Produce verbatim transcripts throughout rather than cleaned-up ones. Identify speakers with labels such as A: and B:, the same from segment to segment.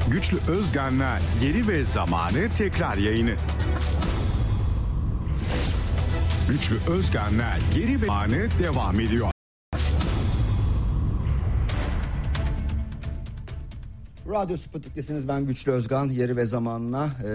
A: Güçlü Özgan'la Yeri ve Zamanı tekrar yayını. Güçlü Özgan'la Yeri ve Zamanı devam ediyor.
B: Radyo Sputnik'tesiniz, ben Güçlü Özgan. Yeri ve Zaman'la ee,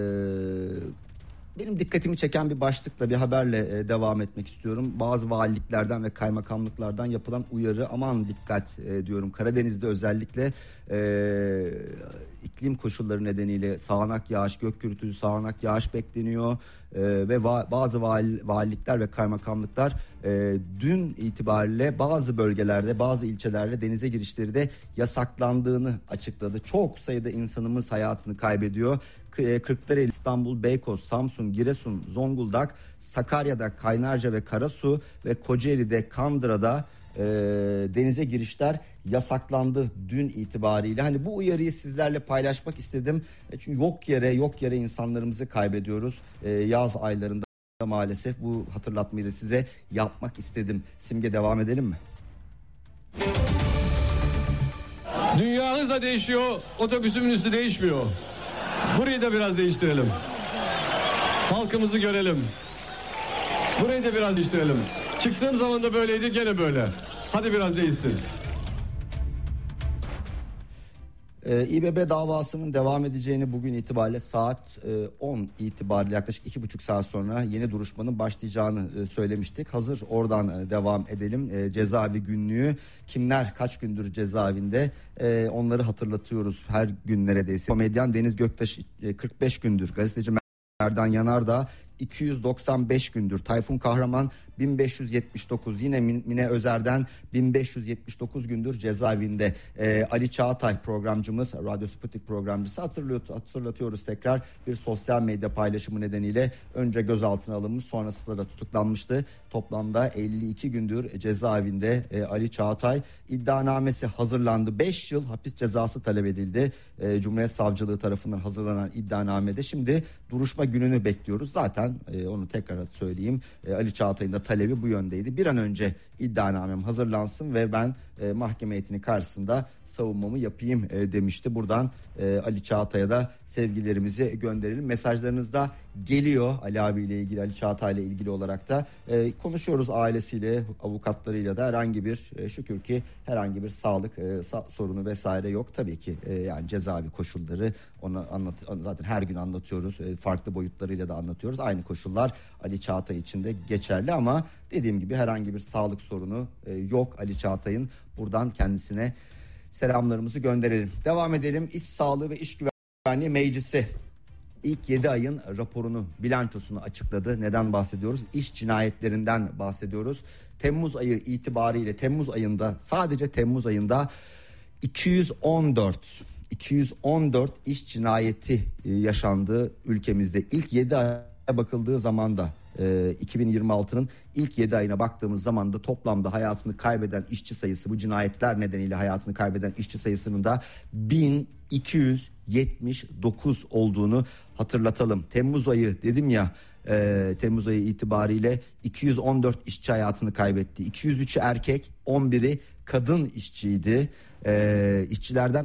B: benim dikkatimi çeken bir başlıkla, bir haberle e, devam etmek istiyorum. Bazı valiliklerden ve kaymakamlıklardan yapılan uyarı, aman dikkat e, diyorum. Karadeniz'de özellikle e, iklim koşulları nedeniyle sağanak yağış, gök gürültülü sağanak yağış bekleniyor. Ee, ve va- bazı vali- valilikler ve kaymakamlıklar e, dün itibariyle bazı bölgelerde, bazı ilçelerde denize girişleri de yasaklandığını açıkladı. Çok sayıda insanımız hayatını kaybediyor. K- Kırklareli, İstanbul, Beykoz, Samsun, Giresun, Zonguldak, Sakarya'da Kaynarca ve Karasu ve Kocaeli'de, Kandıra'da e, denize girişler yasaklandı dün itibariyle. Hani bu uyarıyı sizlerle paylaşmak istedim. E, çünkü yok yere yok yere insanlarımızı kaybediyoruz. E, yaz aylarında maalesef bu hatırlatmayı da size yapmak istedim. Simge, devam edelim mi?
C: Dünya hızla değişiyor, otobüsümün üstü değişmiyor. Burayı da biraz değiştirelim. Halkımızı görelim. Burayı da biraz değiştirelim. Çıktığım zaman da böyleydi, gene böyle. Hadi biraz değişsin.
B: Ee, İBB davasının devam edeceğini bugün itibariyle saat e, on itibariyle yaklaşık iki buçuk saat sonra yeni duruşmanın başlayacağını e, söylemiştik. Hazır oradan e, devam edelim. E, cezaevi günlüğü, kimler kaç gündür cezaevinde, e, onları hatırlatıyoruz her gün neredeyse. Komedyen Deniz Göktaş e, kırk beş gündür, gazeteci Erdan Yanardağ iki yüz doksan beş gündür, Tayfun Kahraman bin beş yüz yetmiş dokuz, yine Mine Özer'den bin beş yüz yetmiş dokuz gündür cezaevinde. Ee, Ali Çağatay programcımız, Radyo Sputnik programcısı, hatırlıyor, hatırlatıyoruz tekrar, bir sosyal medya paylaşımı nedeniyle önce gözaltına alınmış, sonrasında da tutuklanmıştı. Toplamda elli iki gündür cezaevinde e, Ali Çağatay. İddianamesi hazırlandı. beş yıl hapis cezası talep edildi. E, Cumhuriyet Savcılığı tarafından hazırlanan iddianamede şimdi duruşma gününü bekliyoruz. Zaten e, onu tekrar söyleyeyim. E, Ali Çağatay'ın da talebi bu yöndeydi. Bir an önce iddianamem hazırlansın ve ben e, mahkeme heyetinin karşısında savunmamı yapayım e, demişti. Buradan e, Ali Çağatay'a da sevgilerimizi gönderelim. Mesajlarınız da geliyor Ali abiyle ilgili, Ali Çağatay'la ilgili olarak da e, konuşuyoruz ailesiyle, avukatlarıyla da. Herhangi bir e, şükür ki herhangi bir sağlık e, sa- sorunu vesaire yok. Tabii ki e, yani cezaevi koşulları, onu anlat zaten her gün anlatıyoruz. E, farklı boyutlarıyla da anlatıyoruz. Aynı koşullar Ali Çağatay için de geçerli ama dediğim gibi herhangi bir sağlık sorunu e, yok Ali Çağatay'ın. Buradan kendisine selamlarımızı gönderelim. Devam edelim. İş Sağlığı ve İş Güvenliği Meclisi İlk yedi ayın raporunu, bilançosunu açıkladı. Neden bahsediyoruz? İş cinayetlerinden bahsediyoruz. Temmuz ayı itibariyle, Temmuz ayında, sadece Temmuz ayında iki yüz on dört iki yüz on dört iş cinayeti yaşandı ülkemizde. İlk yedi aya bakıldığı zaman da iki bin yirmi altının ilk yedi ayına baktığımız zaman da toplamda hayatını kaybeden işçi sayısı, bu cinayetler nedeniyle hayatını kaybeden işçi sayısının da bin iki yüz yetmiş dokuz olduğunu hatırlatalım. Temmuz ayı dedim ya, e, Temmuz ayı itibariyle iki yüz on dört işçi hayatını kaybetti. iki yüz üçü erkek, on biri kadın işçiydi. E, işçilerden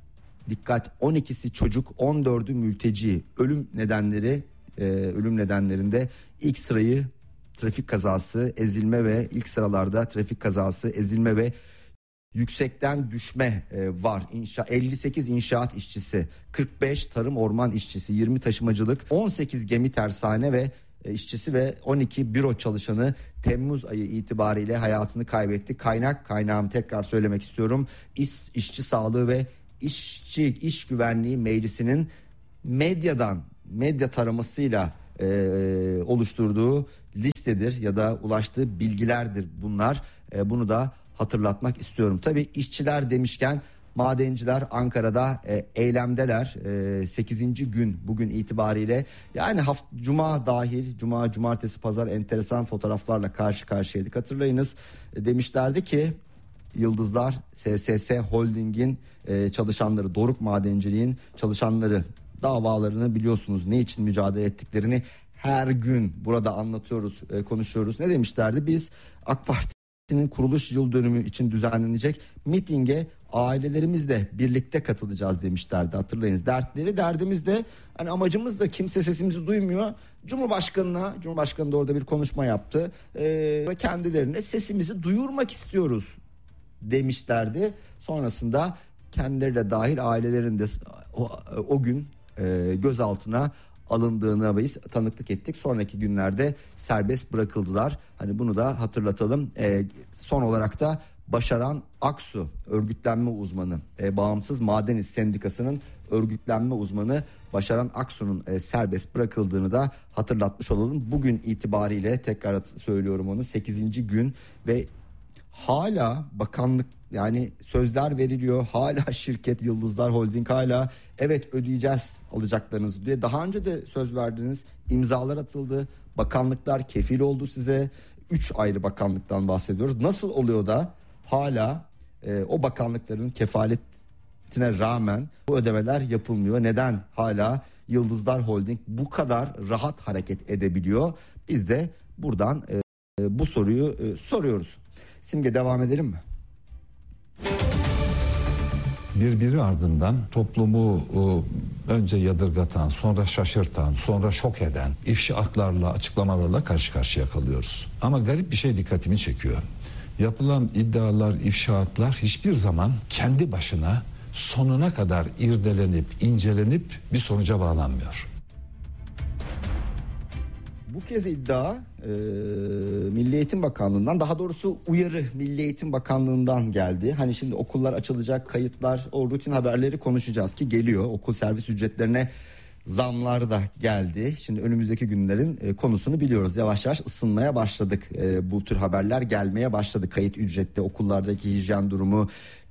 B: dikkat, on ikisi çocuk, on dördü mülteci. Ölüm nedenleri e, ölüm nedenlerinde ilk sırayı trafik kazası, ezilme ve ilk sıralarda trafik kazası, ezilme ve yüksekten düşme e, var. İnşa, elli sekiz inşaat işçisi, kırk beş tarım orman işçisi, yirmi taşımacılık, on sekiz gemi tersane ve e, işçisi ve on iki büro çalışanı Temmuz ayı itibariyle hayatını kaybetti. Kaynak kaynağım tekrar söylemek istiyorum. İş, işçi Sağlığı ve İşçi İş Güvenliği Meclisi'nin medyadan, medya taramasıyla e, oluşturduğu listedir ya da ulaştığı bilgilerdir bunlar. E, bunu da hatırlatmak istiyorum. Tabii işçiler demişken madenciler Ankara'da e, eylemdeler. E, sekizinci gün bugün itibariyle. Yani haft, cuma dahil, cuma, cumartesi, pazar enteresan fotoğraflarla karşı karşıyaydık. Hatırlayınız, e, demişlerdi ki Yıldızlar S S S Holding'in e, çalışanları, Doruk Madenciliğin çalışanları, davalarını biliyorsunuz, ne için mücadele ettiklerini her gün burada anlatıyoruz, e, konuşuyoruz. Ne demişlerdi? Biz AK Parti'nin kuruluş yıl dönümü için düzenlenecek mitinge Ailelerimizle birlikte katılacağız demişlerdi, hatırlayınız. Dertleri derdimiz de hani amacımız da kimse sesimizi duymuyor. Cumhurbaşkanına, Cumhurbaşkanı da orada bir konuşma yaptı. Ee, kendilerine sesimizi duyurmak istiyoruz demişlerdi. Sonrasında kendileri de dahil ailelerin de o, o gün e, gözaltına alındığına biz tanıklık ettik. Sonraki günlerde serbest bırakıldılar. Hani bunu da hatırlatalım. E, son olarak da Başaran Aksu, örgütlenme uzmanı, e, Bağımsız Maden İş Sendikası'nın örgütlenme uzmanı Başaran Aksu'nun e, serbest bırakıldığını da hatırlatmış olalım. Bugün itibariyle tekrar söylüyorum onu, sekizinci gün ve hala bakanlık, yani sözler veriliyor. Hala şirket Yıldızlar Holding hala evet ödeyeceğiz alacaklarınızı diye. Daha önce de söz verdiniz. İmzalar atıldı. Bakanlıklar kefil oldu size. Üç ayrı bakanlıktan bahsediyoruz. Nasıl oluyor da hala e, o bakanlıkların kefaletine rağmen bu ödemeler yapılmıyor? Neden hala Yıldızlar Holding bu kadar rahat hareket edebiliyor? Biz de buradan e, bu soruyu e, soruyoruz. Simge, devam edelim mi?
D: Birbiri ardından toplumu önce yadırgatan, sonra şaşırtan, sonra şok eden ifşaatlarla, açıklamalarla karşı karşıya kalıyoruz. Ama garip bir şey dikkatimi çekiyor. Yapılan iddialar, ifşaatlar hiçbir zaman kendi başına sonuna kadar irdelenip, incelenip bir sonuca bağlanmıyor.
B: Bu kez iddia e, Milli Eğitim Bakanlığı'ndan, daha doğrusu uyarı Milli Eğitim Bakanlığı'ndan geldi. Hani şimdi okullar açılacak, kayıtlar, o rutin haberleri konuşacağız ki geliyor. Okul servis ücretlerine zamlar da geldi. Şimdi önümüzdeki günlerin e, konusunu biliyoruz. Yavaş yavaş ısınmaya başladık. E, bu tür haberler gelmeye başladı. Kayıt ücrette, okullardaki hijyen durumu,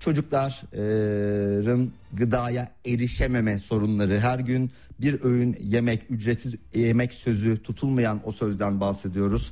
B: çocukların gıdaya erişememe sorunları, her gün bir öğün yemek, ücretsiz yemek sözü tutulmayan o sözden bahsediyoruz.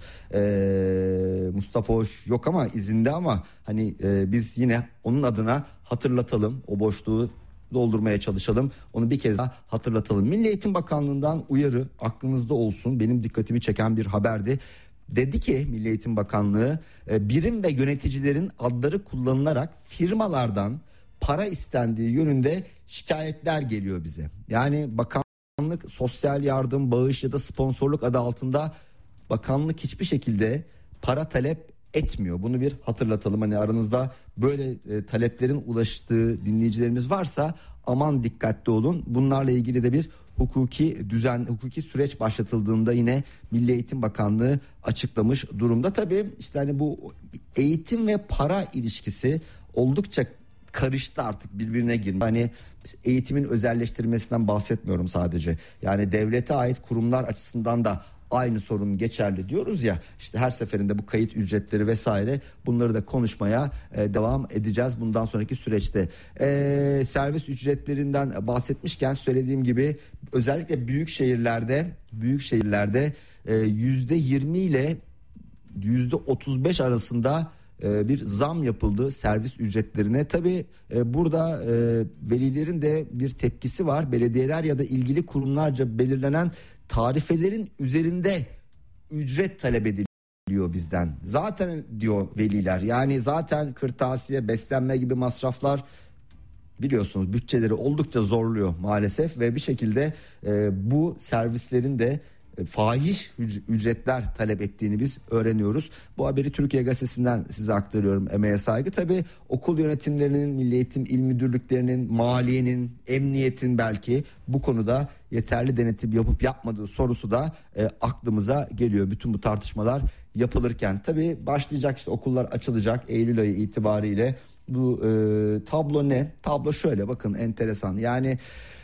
B: Ee, Mustafa Hoş yok ama izinde, ama hani e, biz yine onun adına hatırlatalım, o boşluğu doldurmaya çalışalım. Onu bir kez daha hatırlatalım. Milli Eğitim Bakanlığı'ndan uyarı, aklınızda olsun, benim dikkatimi çeken bir haberdi. Dedi ki Milli Eğitim Bakanlığı, birim ve yöneticilerin adları kullanılarak firmalardan para istendiği yönünde şikayetler geliyor bize. Yani bakanlık sosyal yardım, bağış ya da sponsorluk adı altında bakanlık hiçbir şekilde para talep etmiyor. Bunu bir hatırlatalım. Hani aranızda böyle e, taleplerin ulaştığı dinleyicilerimiz varsa aman dikkatli olun. Bunlarla ilgili de bir hukuki düzen, hukuki süreç başlatıldığında yine Milli Eğitim Bakanlığı açıklamış durumda. Tabii işte hani bu eğitim ve para ilişkisi oldukça karıştı, artık birbirine girdi. Hani eğitimin özelleştirilmesinden bahsetmiyorum sadece. Yani devlete ait kurumlar açısından da aynı sorun geçerli diyoruz ya, işte her seferinde bu kayıt ücretleri vesaire, bunları da konuşmaya e, devam edeceğiz bundan sonraki süreçte. E, servis ücretlerinden bahsetmişken söylediğim gibi özellikle büyük şehirlerde büyük şehirlerde e, yüzde yirmi ile yüzde otuz beş arasında e, bir zam yapıldı servis ücretlerine. Tabii e, burada e, velilerin de bir tepkisi var. Belediyeler ya da ilgili kurumlarca belirlenen tarifelerin üzerinde ücret talep ediliyor bizden. Zaten diyor veliler, yani zaten kırtasiye, beslenme gibi masraflar biliyorsunuz bütçeleri oldukça zorluyor maalesef ve bir şekilde e, bu servislerin de e, fahiş ücretler talep ettiğini biz öğreniyoruz. Bu haberi Türkiye Gazetesi'nden size aktarıyorum, emeğe saygı. Tabii okul yönetimlerinin, Milli Eğitim İl Müdürlüklerinin, maliyenin, emniyetin belki bu konuda yeterli denetim yapıp yapmadığı sorusu da e, aklımıza geliyor. Bütün bu tartışmalar yapılırken tabii başlayacak, işte okullar açılacak Eylül ayı itibariyle. Bu e, tablo ne? Tablo şöyle, bakın enteresan. Yani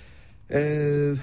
B: e,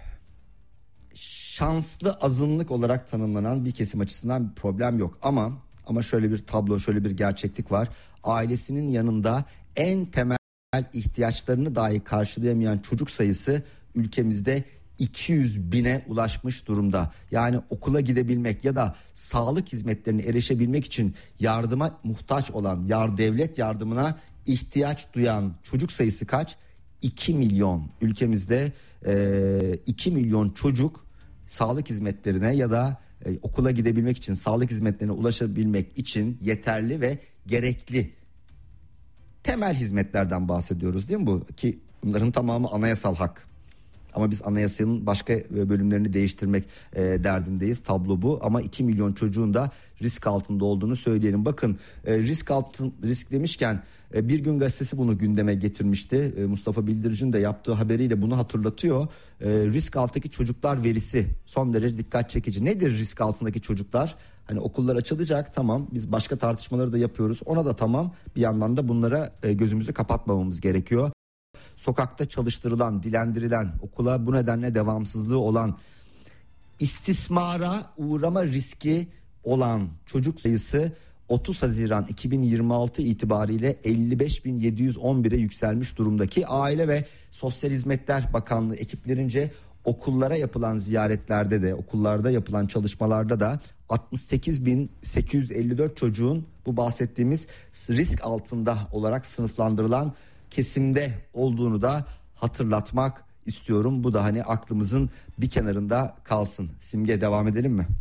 B: şanslı azınlık olarak tanımlanan bir kesim açısından bir problem yok. Ama ama şöyle bir tablo, şöyle bir gerçeklik var. Ailesinin yanında en temel ihtiyaçlarını dahi karşılayamayan çocuk sayısı ülkemizde iki yüz bine ulaşmış durumda. Yani okula gidebilmek ya da sağlık hizmetlerine erişebilmek için yardıma muhtaç olan, yar devlet yardımına ihtiyaç duyan çocuk sayısı kaç? iki milyon. Ülkemizde e, iki milyon çocuk sağlık hizmetlerine ya da e, okula gidebilmek için, sağlık hizmetlerine ulaşabilmek için yeterli ve gerekli temel hizmetlerden bahsediyoruz değil mi bu? Ki bunların tamamı anayasal hak. Ama biz anayasanın başka bölümlerini değiştirmek e, derdindeyiz. Tablo bu ama iki milyon çocuğun da risk altında olduğunu söyleyelim. Bakın e, risk altın risk demişken e, Bir Gün Gazetesi bunu gündeme getirmişti. E, Mustafa Bildirici'nin de yaptığı haberiyle bunu hatırlatıyor. E, risk alttaki çocuklar verisi son derece dikkat çekici. Nedir risk altındaki çocuklar? Hani okullar açılacak, tamam, biz başka tartışmaları da yapıyoruz. Ona da tamam, bir yandan da bunlara e, gözümüzü kapatmamamız gerekiyor. Sokakta çalıştırılan, dilendirilen, okula bu nedenle devamsızlığı olan, istismara uğrama riski olan çocuk sayısı otuz Haziran iki bin yirmi altı itibariyle elli beş bin yedi yüz on bire yükselmiş durumdaki Aile ve Sosyal Hizmetler Bakanlığı ekiplerince okullara yapılan ziyaretlerde de, okullarda yapılan çalışmalarda da altmış sekiz bin sekiz yüz elli dört çocuğun bu bahsettiğimiz risk altında olarak sınıflandırılan kesimde olduğunu da hatırlatmak istiyorum. Bu da hani aklımızın bir kenarında kalsın. Simge, devam edelim mi?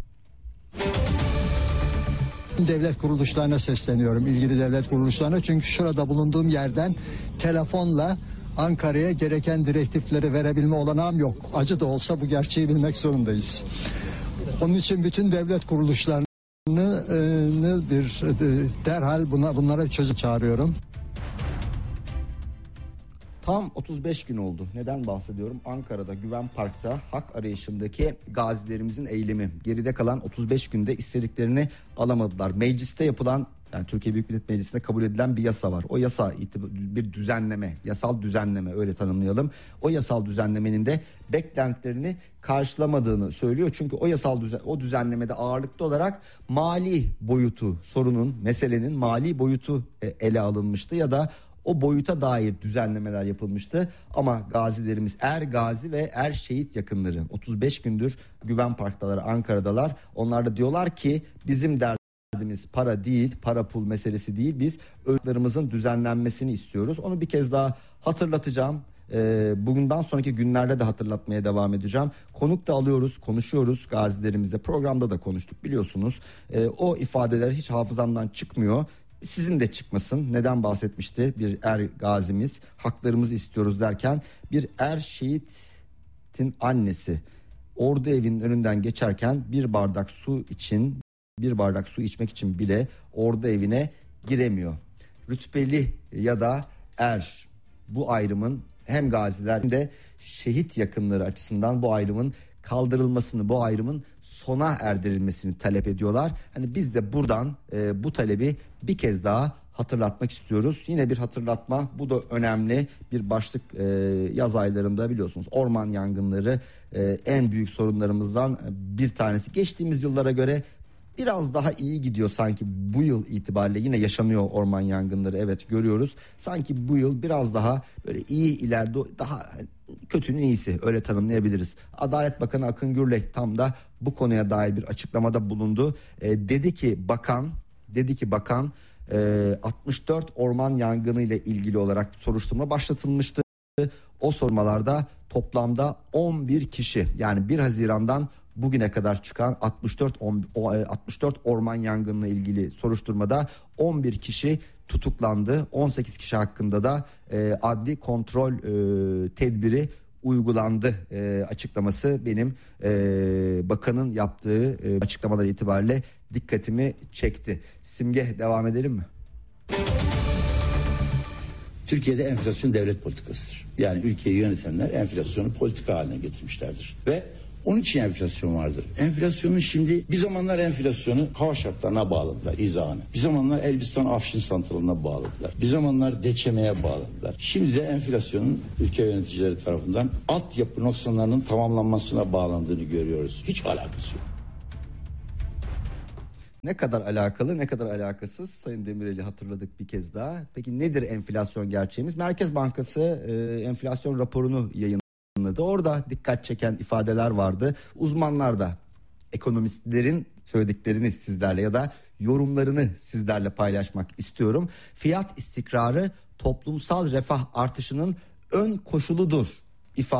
E: Devlet kuruluşlarına sesleniyorum, ilgili devlet kuruluşlarına, çünkü şurada bulunduğum yerden telefonla Ankara'ya gereken direktifleri verebilme olanağım yok. Acı da olsa bu gerçeği bilmek zorundayız. Onun için bütün devlet kuruluşlarını bir derhal buna bunlara bir çözüm çağırıyorum.
B: Tam otuz beş gün oldu. Neden bahsediyorum? Ankara'da Güven Park'ta hak arayışındaki gazilerimizin eylemi. Geride kalan otuz beş günde istediklerini alamadılar. Mecliste yapılan, yani Türkiye Büyük Millet Meclisi'nde kabul edilen bir yasa var. O yasa bir düzenleme, yasal düzenleme, öyle tanımlayalım. O yasal düzenlemenin de beklentilerini karşılamadığını söylüyor. Çünkü o yasal düzen, o düzenlemede ağırlıklı olarak mali boyutu, sorunun, meselenin mali boyutu ele alınmıştı ya da o boyuta dair düzenlemeler yapılmıştı. Ama gazilerimiz, er gazi ve er şehit yakınları otuz beş gündür Güven Park'talar, Ankara'dalar. Onlar da diyorlar ki bizim derdimiz para değil, para pul meselesi değil. Biz ölümlerimizin düzenlenmesini istiyoruz. Onu bir kez daha hatırlatacağım. Ee, bundan sonraki günlerde de hatırlatmaya devam edeceğim. Konuk da alıyoruz, konuşuyoruz gazilerimizle. Programda da konuştuk biliyorsunuz. Ee, o ifadeler hiç hafızamdan çıkmıyor. Sizin de çıkmasın. Neden bahsetmişti bir er gazimiz? Haklarımızı istiyoruz derken bir er şehitin annesi ordu evinin önünden geçerken bir bardak su için, bir bardak su içmek için bile ordu evine giremiyor. Rütbeli ya da er, bu ayrımın hem gaziler hem de şehit yakınları açısından bu ayrımın kaldırılmasını, bu ayrımın sona erdirilmesini talep ediyorlar. Hani biz de buradan e, bu talebi bir kez daha hatırlatmak istiyoruz. Yine bir hatırlatma, bu da önemli bir başlık. e, yaz aylarında biliyorsunuz orman yangınları e, en büyük sorunlarımızdan bir tanesi. Geçtiğimiz yıllara göre biraz daha iyi gidiyor sanki bu yıl itibariyle, yine yaşanıyor orman yangınları, evet görüyoruz. Sanki bu yıl biraz daha böyle iyi, ileride daha kötünün iyisi, öyle tanımlayabiliriz. Adalet Bakanı Akın Gürlek tam da bu konuya dair bir açıklamada bulundu. E, dedi ki bakan, dedi ki bakan e, altmış dört orman yangını ile ilgili olarak soruşturma başlatılmıştı. O sormalarda toplamda on bir kişi, yani bir Haziran'dan bugüne kadar çıkan altmış dört orman yangınına ilgili soruşturmada on bir kişi tutuklandı. on sekiz kişi hakkında da e, adli kontrol e, tedbiri uygulandı e, açıklaması benim e, bakanın yaptığı e, açıklamalar itibariyle dikkatimi çekti. Simge, devam edelim mi?
F: Türkiye'de enflasyon devlet politikasıdır. Yani ülkeyi yönetenler enflasyonu politika haline getirmişlerdir. Ve onun için enflasyon vardır. Enflasyonun şimdi bir zamanlar enflasyonu hava şartlarına bağladılar, izahını. Bir zamanlar Elbistan Afşin santralına bağladılar. Bir zamanlar deçemeye bağladılar. Şimdi de enflasyonun ülke yöneticileri tarafından altyapı noksanlarının tamamlanmasına bağlandığını görüyoruz. Hiç alakası yok.
B: Ne kadar alakalı, ne kadar alakasız, Sayın Demirel'i hatırladık bir kez daha. Peki nedir enflasyon gerçeğimiz? Merkez Bankası e, enflasyon raporunu yayınladı. Orada dikkat çeken ifadeler vardı. Uzmanlar da, ekonomistlerin söylediklerini sizlerle ya da yorumlarını sizlerle paylaşmak istiyorum. Fiyat istikrarı toplumsal refah artışının ön koşuludur ifadesi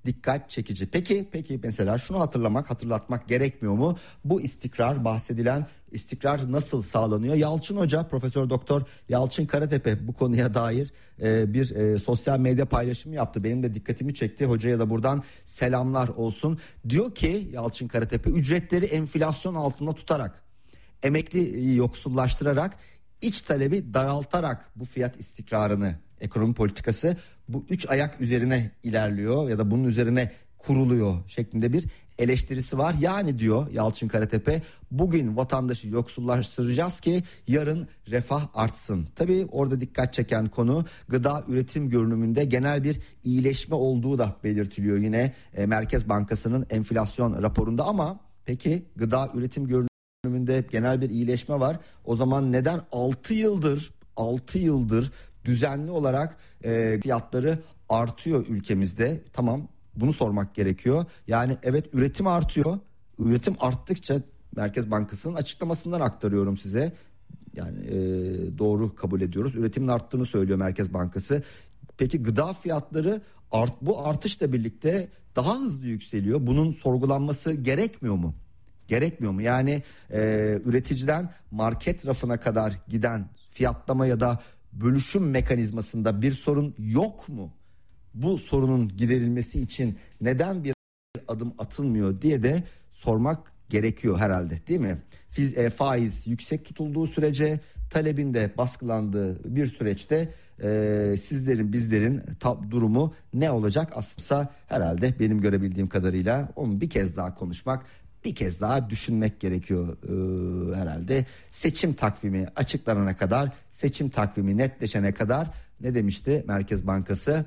B: dikkat çekici. Peki peki mesela şunu hatırlamak, hatırlatmak gerekmiyor mu? Bu istikrar, bahsedilen istikrar nasıl sağlanıyor? Yalçın Hoca, Profesör Doktor Yalçın Karatepe bu konuya dair e, bir e, sosyal medya paylaşımı yaptı. Benim de dikkatimi çekti. Hocaya da buradan selamlar olsun. Diyor ki Yalçın Karatepe, ücretleri enflasyon altında tutarak, emekli yoksullaştırarak, iç talebi daraltarak bu fiyat istikrarını, ekonomi politikası bu üç ayak üzerine ilerliyor ya da bunun üzerine kuruluyor şeklinde bir eleştirisi var. Yani diyor Yalçın Karatepe, bugün vatandaşı yoksullaştıracağız ki yarın refah artsın. Tabii orada dikkat çeken konu gıda üretim görünümünde genel bir iyileşme olduğu da belirtiliyor yine e, Merkez Bankası'nın enflasyon raporunda. Ama peki gıda üretim görünümünde genel bir iyileşme var. O zaman neden altı yıldır altı yıldır düzenli olarak e, fiyatları artıyor ülkemizde? Tamam, bunu sormak gerekiyor. Yani evet, üretim artıyor. Üretim arttıkça, Merkez Bankası'nın açıklamasından aktarıyorum size. Yani e, doğru kabul ediyoruz. Üretimin arttığını söylüyor Merkez Bankası. Peki gıda fiyatları art, bu artışla birlikte daha hızlı yükseliyor. Bunun sorgulanması gerekmiyor mu? Gerekmiyor mu? Yani e, üreticiden market rafına kadar giden fiyatlama ya da bölüşüm mekanizmasında bir sorun yok mu? Bu sorunun giderilmesi için neden bir adım atılmıyor diye de sormak gerekiyor herhalde, değil mi? Fiz, e, faiz yüksek tutulduğu sürece, talebin de baskılandığı bir süreçte e, sizlerin bizlerin ta, durumu ne olacak? Aslında herhalde benim görebildiğim kadarıyla onu bir kez daha konuşmak, bir kez daha düşünmek gerekiyor ee, herhalde. Seçim takvimi açıklanana kadar, seçim takvimi netleşene kadar ne demişti Merkez Bankası?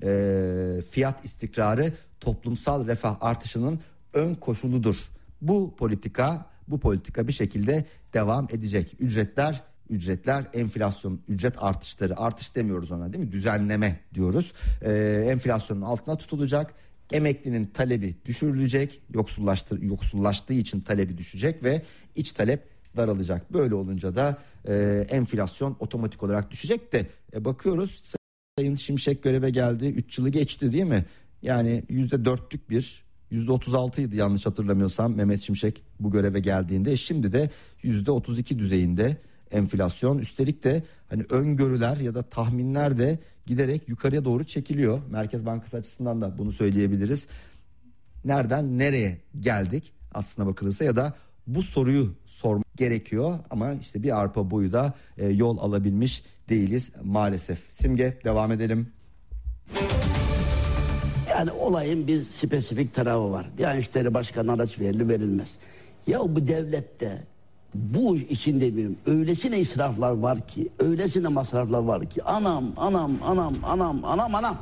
B: Ee, fiyat istikrarı toplumsal refah artışının ön koşuludur. Bu politika, bu politika bir şekilde devam edecek. Ücretler, ücretler, enflasyon, ücret artışları, artış demiyoruz ona, değil mi? Düzenleme diyoruz. Ee, enflasyonun altına tutulacak. Emeklinin talebi düşürülecek, yoksullaştır, yoksullaştığı için talebi düşecek ve iç talep daralacak. Böyle olunca da e, enflasyon otomatik olarak düşecek de e, bakıyoruz Sayın Şimşek göreve geldi, üç yılı geçti, değil mi? Yani yüzde dörtlük bir, yüzde otuz altıydı yanlış hatırlamıyorsam Mehmet Şimşek bu göreve geldiğinde. Şimdi de yüzde otuz iki düzeyinde enflasyon. Üstelik de hani öngörüler ya da tahminler de giderek yukarıya doğru çekiliyor. Merkez Bankası açısından da bunu söyleyebiliriz. Nereden nereye geldik aslına bakılırsa, ya da bu soruyu sormak gerekiyor ama işte bir arpa boyu da e, yol alabilmiş değiliz maalesef. Simge, devam edelim.
G: Yani olayın bir spesifik tarafı var. Diyanet İşleri Başkanı araç verilir verilmez. Ya bu devlette bu içinde bir öylesine israflar var ki, öylesine masraflar var ki, anam anam anam anam anam anam.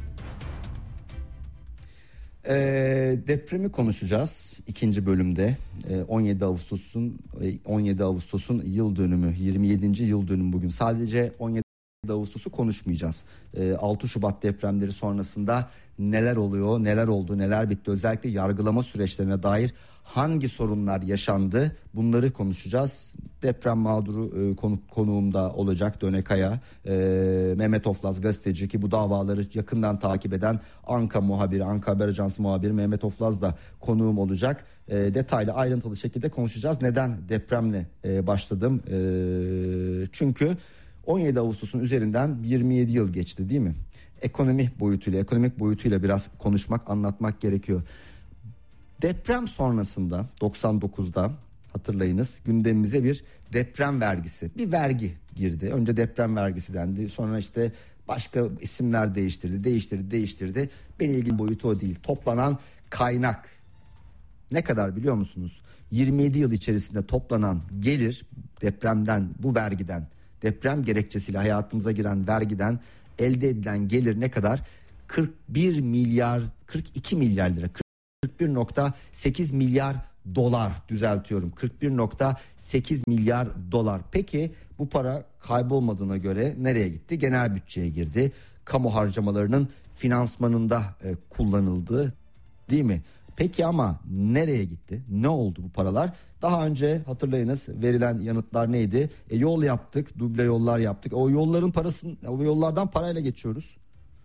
B: Ee, depremi konuşacağız ikinci bölümde. Ee, on yedi Ağustos'un on yedi Ağustos'un yıl dönümü, yirmi yedinci yıl dönümü bugün. Sadece on yedi Ağustos'u konuşmayacağız. Ee, altı Şubat depremleri sonrasında neler oluyor, neler oldu, neler bitti, özellikle yargılama süreçlerine dair hangi sorunlar yaşandı, bunları konuşacağız. Deprem mağduru e, konu, konuğum da olacak Döne Kaya, e, Mehmet Oflaz gazeteci ki bu davaları yakından takip eden Anka muhabiri, Anka Haber Ajansı muhabiri Mehmet Oflaz da konuğum olacak. E, detaylı, ayrıntılı şekilde konuşacağız. Neden depremle e, başladım? E, çünkü on yedi Ağustos'un üzerinden yirmi yedi yıl geçti, değil mi? Ekonomi boyutuyla, ekonomik boyutuyla biraz konuşmak, anlatmak gerekiyor. Deprem sonrasında doksan dokuzda hatırlayınız gündemimize bir deprem vergisi, bir vergi girdi. Önce deprem vergisi dendi, sonra işte başka isimler değiştirdi, değiştirdi, değiştirdi. Beni ilgili boyutu o değil. Toplanan kaynak ne kadar biliyor musunuz? yirmi yedi yıl içerisinde toplanan gelir, depremden, bu vergiden, deprem gerekçesiyle hayatımıza giren vergiden elde edilen gelir ne kadar? kırk bir milyar, kırk iki milyar lira. kırk bir nokta sekiz milyar dolar, düzeltiyorum, kırk bir nokta sekiz milyar dolar. Peki bu para kaybolmadığına göre nereye gitti? Genel bütçeye girdi. Kamu harcamalarının finansmanında e, kullanıldı, değil mi? Peki ama nereye gitti? Ne oldu bu paralar? Daha önce hatırlayınız verilen yanıtlar neydi? E, yol yaptık, duble yollar yaptık. O yolların parasını, o yollardan parayla geçiyoruz.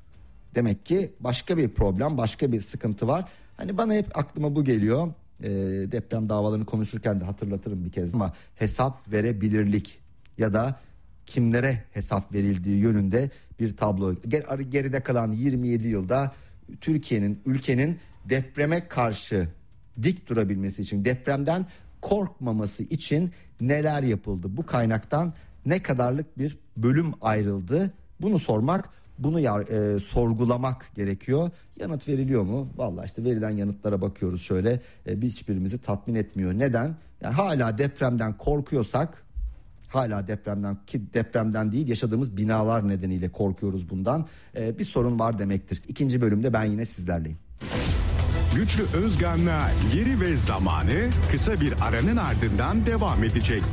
B: Demek ki başka bir problem, başka bir sıkıntı var. Hani bana hep aklıma bu geliyor. E, deprem davalarını konuşurken de hatırlatırım bir kez ama hesap verebilirlik ya da kimlere hesap verildiği yönünde bir tablo. Ger- geride kalan yirmi yedi yılda Türkiye'nin, ülkenin depreme karşı dik durabilmesi için, depremden korkmaması için neler yapıldı? Bu kaynaktan ne kadarlık bir bölüm ayrıldı? Bunu sormak, bunu yar, e, sorgulamak gerekiyor. Yanıt veriliyor mu? Vallahi işte verilen yanıtlara bakıyoruz şöyle. E, hiçbirimizi tatmin etmiyor. Neden? Yani hala depremden korkuyorsak, hala depremden, ki depremden değil yaşadığımız binalar nedeniyle korkuyoruz bundan. E, bir sorun var demektir. İkinci bölümde ben yine sizlerleyim.
A: Güçlü Özgan'la Yeri ve Zamanı kısa bir aranın ardından devam edecek.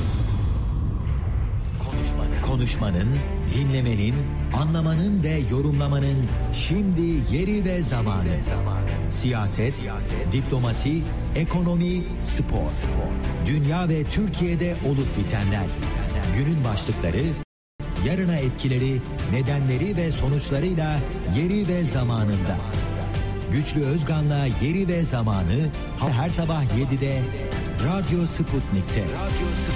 H: Konuşmanın, dinlemenin, anlamanın ve yorumlamanın şimdi yeri ve zamanı. Siyaset, diplomasi, ekonomi, spor. Dünya ve Türkiye'de olup bitenler. Günün başlıkları, yarına etkileri, nedenleri ve sonuçlarıyla yeri ve zamanında. Güçlü Özgan'la Yeri ve Zamanı her sabah yedide Radyo Sputnik'te.